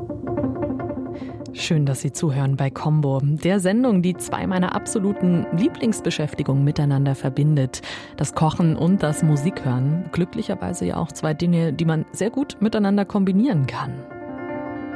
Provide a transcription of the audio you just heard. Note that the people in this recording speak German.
Schön, dass Sie zuhören bei Combo, der Sendung, die zwei meiner absoluten Lieblingsbeschäftigungen miteinander verbindet. Das Kochen und das Musikhören. Glücklicherweise ja auch zwei Dinge, die man sehr gut miteinander kombinieren kann.